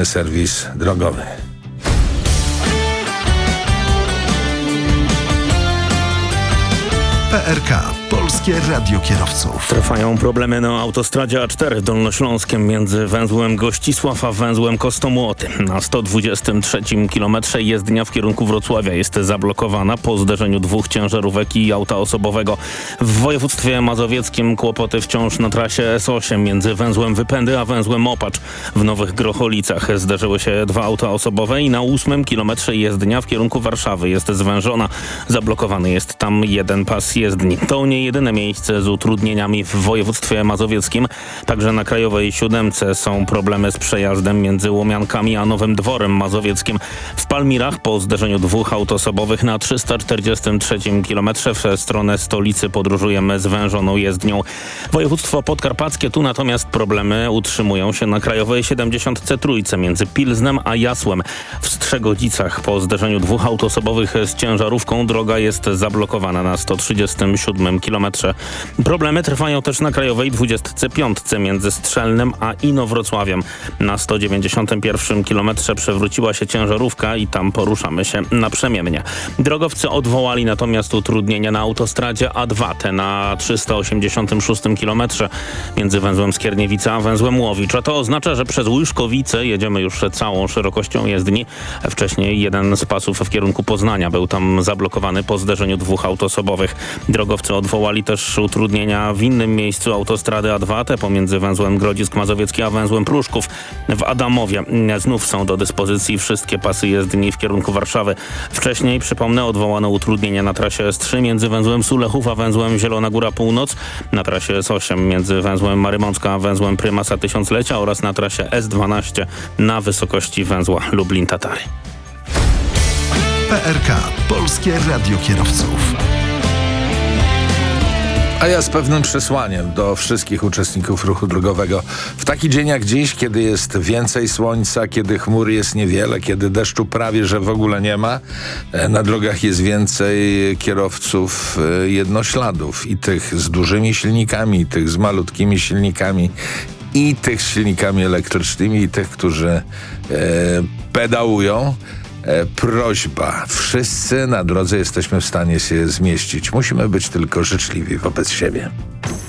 codzienny serwis drogowy. PRK. Polskie Radio Kierowców. Trwają problemy na autostradzie A4 dolnośląskiem między węzłem Gościsław a węzłem Kostomłoty. Na 123 kilometrze jezdnia w kierunku Wrocławia jest zablokowana po zderzeniu dwóch ciężarówek i auta osobowego. W województwie mazowieckim kłopoty wciąż na trasie S8 między węzłem Wypędy a węzłem Opacz. W Nowych Grocholicach zderzyły się dwa auta osobowe i na 8 kilometrze jezdnia w kierunku Warszawy jest zwężona. Zablokowany jest tam jeden pas jezdni. To nie jedyne miejsce z utrudnieniami w województwie mazowieckim. Także na Krajowej 7 są problemy z przejazdem między Łomiankami a Nowym Dworem Mazowieckim. W Palmirach po zderzeniu dwóch aut osobowych na 343 kilometrze w stronę stolicy podróżujemy zwężoną jezdnią. Województwo podkarpackie, tu natomiast problemy utrzymują się na Krajowej 73 między Pilznem a Jasłem. W Strzegodzicach po zderzeniu dwóch aut osobowych z ciężarówką droga jest zablokowana na 137 kilometrze. Problemy trwają też na Krajowej 25 między Strzelnem a Inowrocławiem. Na 191 kilometrze przewróciła się ciężarówka i tam poruszamy się naprzemiennie. Drogowcy odwołali natomiast utrudnienia na autostradzie A2, te na 386 kilometrze między węzłem Skierniewica a węzłem Łowicz. A to oznacza, że przez Łyszkowice jedziemy już całą szerokością jezdni. Wcześniej jeden z pasów w kierunku Poznania był tam zablokowany po zderzeniu dwóch aut osobowych. Drogowcy odwołali też utrudnienia w innym miejscu autostrady A2, te pomiędzy węzłem Grodzisk Mazowiecki a węzłem Pruszków. W Adamowie znów są do dyspozycji wszystkie pasy jezdni w kierunku Warszawy. Wcześniej, przypomnę, odwołano utrudnienia na trasie S3 między węzłem Sulechów a węzłem Zielona Góra Północ, na trasie S8 między węzłem Marymącka a węzłem Prymasa Tysiąclecia oraz na trasie S12 na wysokości węzła Lublin-Tatary. PRK. Polskie Radio Kierowców. A ja z pewnym przesłaniem do wszystkich uczestników ruchu drogowego. W taki dzień jak dziś, kiedy jest więcej słońca, kiedy chmur jest niewiele, kiedy deszczu prawie że w ogóle nie ma, na drogach jest więcej kierowców jednośladów i tych z dużymi silnikami, i tych z malutkimi silnikami, i tych z silnikami elektrycznymi, i tych, którzy pedałują. Prośba. Wszyscy na drodze jesteśmy w stanie się zmieścić. Musimy być tylko życzliwi wobec siebie.